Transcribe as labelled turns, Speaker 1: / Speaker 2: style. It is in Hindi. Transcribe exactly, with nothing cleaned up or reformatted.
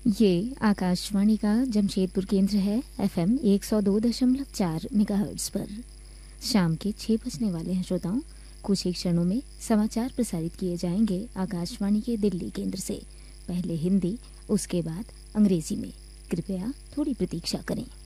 Speaker 1: ये आकाशवाणी का जमशेदपुर केंद्र है। एफएम एक सौ दो दशमलव चार मेगाहर्ट्ज पर शाम के छः बजने वाले हैं श्रोताओं। कुछ ही क्षणों में समाचार प्रसारित किए जाएंगे आकाशवाणी के दिल्ली केंद्र से। पहले हिंदी, उसके बाद अंग्रेजी में। कृपया थोड़ी प्रतीक्षा करें।